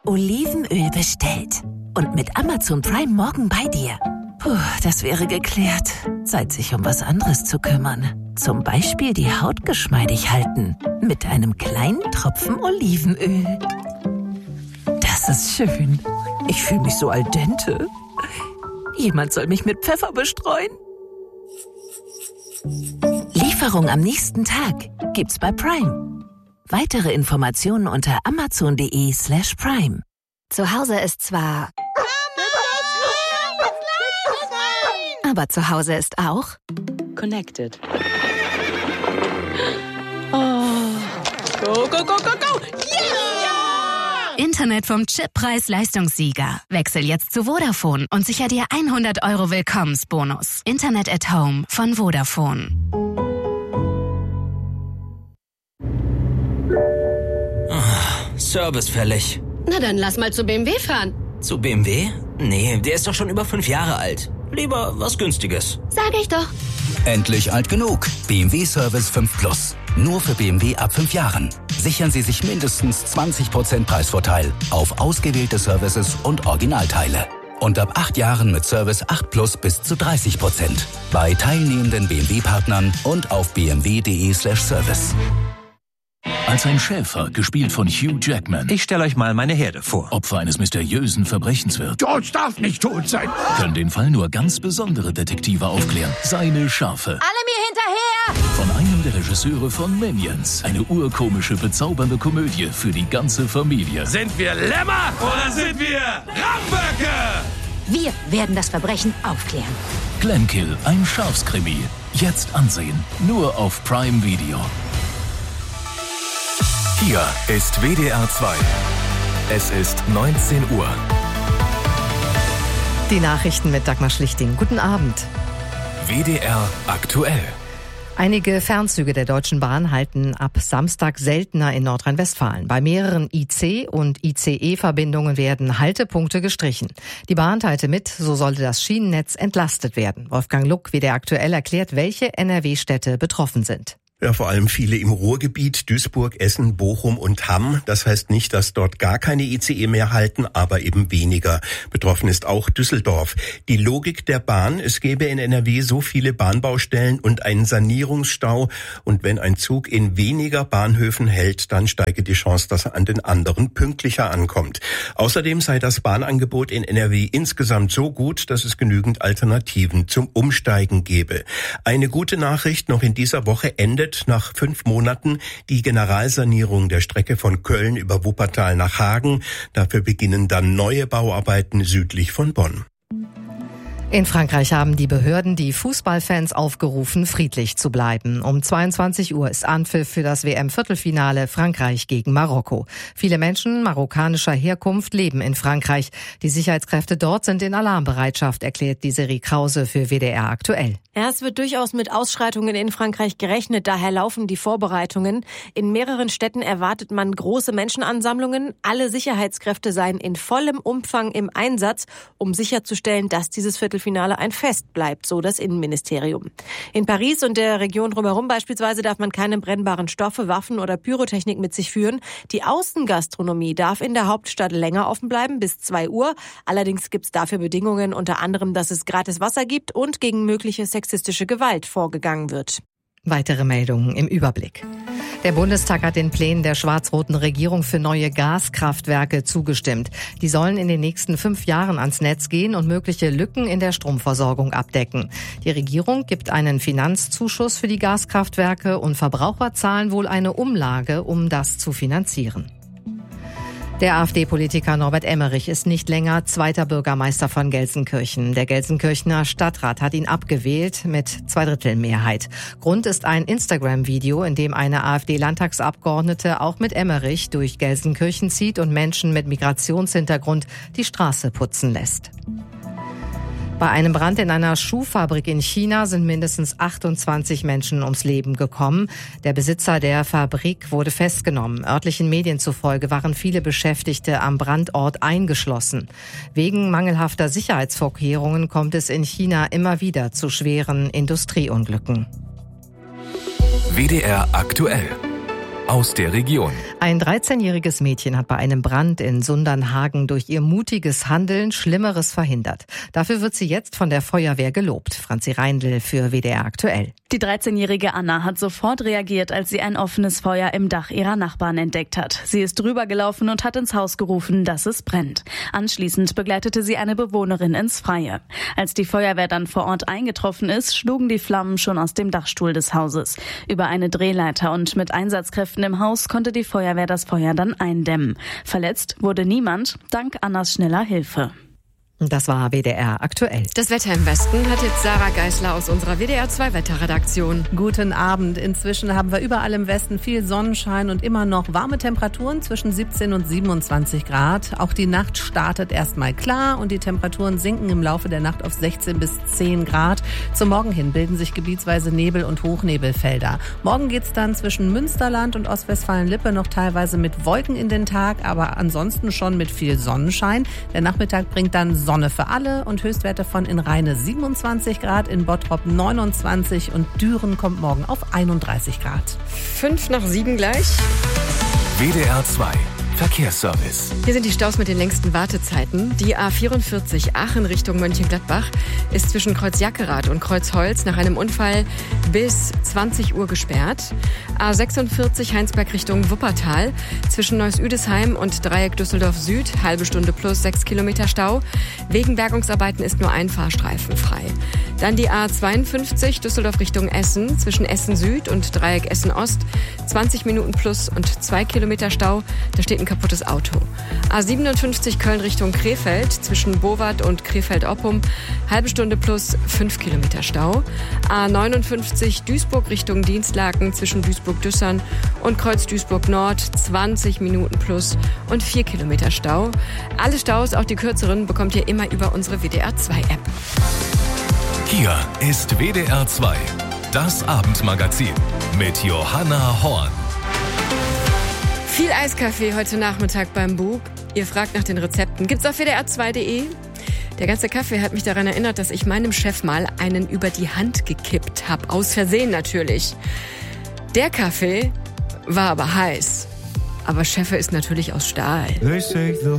Olivenöl bestellt. Und mit Amazon Prime morgen bei dir. Puh, das wäre geklärt. Zeit, sich um was anderes zu kümmern. Zum Beispiel die Haut geschmeidig halten. Mit einem kleinen Tropfen Olivenöl. Das ist schön. Ich fühle mich so al dente. Jemand soll mich mit Pfeffer bestreuen. Lieferung am nächsten Tag gibt's bei Prime. Weitere Informationen unter amazon.de/prime. Zu Hause ist zwar... Aber zu Hause ist auch... Connected. Oh. Go, go, go, go, go! Yeah! Internet vom Chip-Preis-Leistungssieger. Wechsel jetzt zu Vodafone und sicher dir 100 € Willkommensbonus. Internet at Home von Vodafone. Service fällig. Na dann lass mal zu BMW fahren. Zu BMW? Nee, der ist doch schon über 5 Jahre alt. Lieber was Günstiges. Sag ich doch. Endlich alt genug. BMW Service 5 Plus. Nur für BMW ab 5 Jahren. Sichern Sie sich mindestens 20% Preisvorteil auf ausgewählte Services und Originalteile. Und ab 8 Jahren mit Service 8 Plus bis zu 30%. Bei teilnehmenden BMW-Partnern und auf bmw.de/service. Als ein Schäfer, gespielt von Hugh Jackman. Ich stelle euch mal meine Herde vor. Opfer eines mysteriösen Verbrechens wird. George darf nicht tot sein. Können den Fall nur ganz besondere Detektive aufklären. Seine Schafe. Alle mir hinterher! Von einem der Regisseure von Minions. Eine urkomische, bezaubernde Komödie für die ganze Familie. Sind wir Lämmer oder sind wir Ramböcke? Wir werden das Verbrechen aufklären. Glenkill, ein Schafskrimi. Jetzt ansehen. Nur auf Prime Video. Hier ist WDR 2. Es ist 19 Uhr. Die Nachrichten mit Dagmar Schlichting. Guten Abend. WDR aktuell. Einige Fernzüge der Deutschen Bahn halten ab Samstag seltener in Nordrhein-Westfalen. Bei mehreren IC- und ICE-Verbindungen werden Haltepunkte gestrichen. Die Bahn teilte mit, so sollte das Schienennetz entlastet werden. Wolfgang Luck, WDR aktuell, erklärt, welche NRW-Städte betroffen sind. Ja, vor allem viele im Ruhrgebiet, Duisburg, Essen, Bochum und Hamm. Das heißt nicht, dass dort gar keine ICE mehr halten, aber eben weniger. Betroffen ist auch Düsseldorf. Die Logik der Bahn: Es gäbe in NRW so viele Bahnbaustellen und einen Sanierungsstau. Und wenn ein Zug in weniger Bahnhöfen hält, dann steige die Chance, dass er an den anderen pünktlicher ankommt. Außerdem sei das Bahnangebot in NRW insgesamt so gut, dass es genügend Alternativen zum Umsteigen gäbe. Eine gute Nachricht: Noch in dieser Woche endet nach 5 Monaten die Generalsanierung der Strecke von Köln über Wuppertal nach Hagen. Dafür beginnen dann neue Bauarbeiten südlich von Bonn. In Frankreich haben die Behörden die Fußballfans aufgerufen, friedlich zu bleiben. Um 22 Uhr ist Anpfiff für das WM-Viertelfinale Frankreich gegen Marokko. Viele Menschen marokkanischer Herkunft leben in Frankreich. Die Sicherheitskräfte dort sind in Alarmbereitschaft, erklärt die Desiree Krause für WDR aktuell. Ja, es wird durchaus mit Ausschreitungen in Frankreich gerechnet, daher laufen die Vorbereitungen. In mehreren Städten erwartet man große Menschenansammlungen. Alle Sicherheitskräfte seien in vollem Umfang im Einsatz, um sicherzustellen, dass dieses Viertelfinale ein Fest bleibt, so das Innenministerium. In Paris und der Region drumherum beispielsweise darf man keine brennbaren Stoffe, Waffen oder Pyrotechnik mit sich führen. Die Außengastronomie darf in der Hauptstadt länger offen bleiben, bis 2 Uhr. Allerdings gibt es dafür Bedingungen, unter anderem, dass es gratis Wasser gibt und gegen mögliche sexistische Gewalt vorgegangen wird. Weitere Meldungen im Überblick. Der Bundestag hat den Plänen der schwarz-roten Regierung für neue Gaskraftwerke zugestimmt. Die sollen in den nächsten 5 Jahren ans Netz gehen und mögliche Lücken in der Stromversorgung abdecken. Die Regierung gibt einen Finanzzuschuss für die Gaskraftwerke und Verbraucher zahlen wohl eine Umlage, um das zu finanzieren. Der AfD-Politiker Norbert Emmerich ist nicht länger zweiter Bürgermeister von Gelsenkirchen. Der Gelsenkirchener Stadtrat hat ihn abgewählt mit 2/3 Grund ist ein Instagram-Video, in dem eine AfD-Landtagsabgeordnete auch mit Emmerich durch Gelsenkirchen zieht und Menschen mit Migrationshintergrund die Straße putzen lässt. Bei einem Brand in einer Schuhfabrik in China sind mindestens 28 Menschen ums Leben gekommen. Der Besitzer der Fabrik wurde festgenommen. Örtlichen Medien zufolge waren viele Beschäftigte am Brandort eingeschlossen. Wegen mangelhafter Sicherheitsvorkehrungen kommt es in China immer wieder zu schweren Industrieunglücken. WDR aktuell. aus der Region. Ein 13-jähriges Mädchen hat bei einem Brand in Sundernhagen durch ihr mutiges Handeln Schlimmeres verhindert. Dafür wird sie jetzt von der Feuerwehr gelobt. Franzi Reindl für WDR aktuell. Die 13-jährige Anna hat sofort reagiert, als sie ein offenes Feuer im Dach ihrer Nachbarn entdeckt hat. Sie ist drüber gelaufen und hat ins Haus gerufen, dass es brennt. Anschließend begleitete sie eine Bewohnerin ins Freie. Als die Feuerwehr dann vor Ort eingetroffen ist, schlugen die Flammen schon aus dem Dachstuhl des Hauses. Über eine Drehleiter und mit Einsatzkräften im Haus konnte die Feuerwehr das Feuer dann eindämmen. Verletzt wurde niemand, dank Annas schneller Hilfe. Das war WDR aktuell. Das Wetter im Westen hat jetzt Sarah Geisler aus unserer WDR 2 Wetterredaktion. Guten Abend. Inzwischen haben wir überall im Westen viel Sonnenschein und immer noch warme Temperaturen zwischen 17 und 27 Grad. Auch die Nacht startet erstmal klar und die Temperaturen sinken im Laufe der Nacht auf 16 bis 10 Grad. Zum Morgen hin bilden sich gebietsweise Nebel- und Hochnebelfelder. Morgen geht's dann zwischen Münsterland und Ostwestfalen-Lippe noch teilweise mit Wolken in den Tag, aber ansonsten schon mit viel Sonnenschein. Der Nachmittag bringt dann Sonne für alle und Höchstwerte von in Rheine 27 Grad, in Bottrop 29 und Düren kommt morgen auf 31 Grad. 5:07 gleich. WDR 2 Verkehrsservice. Hier sind die Staus mit den längsten Wartezeiten. Die A44 Aachen Richtung Mönchengladbach ist zwischen Kreuz Jackerath und Kreuz Holz nach einem Unfall bis 20 Uhr gesperrt. A46 Heinsberg Richtung Wuppertal zwischen Neuss-Üdesheim und Dreieck Düsseldorf Süd, halbe Stunde plus 6 Kilometer Stau. Wegen Bergungsarbeiten ist nur ein Fahrstreifen frei. Dann die A52 Düsseldorf Richtung Essen zwischen Essen Süd und Dreieck Essen Ost, 20 Minuten plus und 2 Kilometer Stau. Da steht ein kaputtes Auto. A57 Köln Richtung Krefeld zwischen Bowart und Krefeld-Oppum, halbe Stunde plus 5 Kilometer Stau. A59 Duisburg Richtung Dienstlaken zwischen Duisburg-Düssern und Kreuz Duisburg Nord, 20 Minuten plus und 4 Kilometer Stau. Alle Staus, auch die kürzeren, bekommt ihr immer über unsere WDR 2 App. Hier ist WDR 2, das Abendmagazin mit Johanna Horn. Viel Eiskaffee heute Nachmittag beim Bub. Ihr fragt nach den Rezepten. Gibt's auf wdr2.de? Der ganze Kaffee hat mich daran erinnert, dass ich meinem Chef mal einen über die Hand gekippt habe. Aus Versehen natürlich. Der Kaffee war aber heiß. Aber Chef ist natürlich aus Stahl.